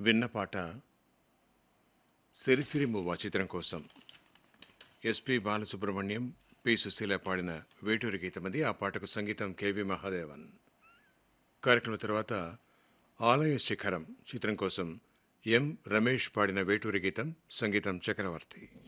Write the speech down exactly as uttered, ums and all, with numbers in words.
విన్న పాట సిరిసిరి మువ్వ చిత్రం కోసం ఎస్పి బాలసుబ్రహ్మణ్యం, పి సుశీల పాడిన వేటూరి గీతమది. ఆ పాటకు సంగీతం కెవి మహాదేవన్. కార్యక్రమం తర్వాత ఆలయ శిఖరం చిత్రం కోసం ఎం రమేష్ పాడిన వేటూరి గీతం, సంగీతం చక్రవర్తి.